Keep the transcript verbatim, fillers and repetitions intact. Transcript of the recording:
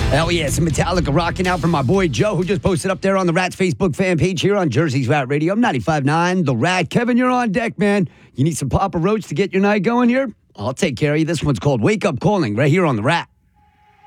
Hell yeah, some Metallica rocking out from my boy Joe, who just posted up there on the Rats Facebook fan page here on Jersey's Rat Radio. I'm ninety-five point nine, The Rat. Kevin, you're on deck, man. You need some Papa Roach to get your night going here? I'll take care of you. This one's called Wake Up Calling right here on The Rat.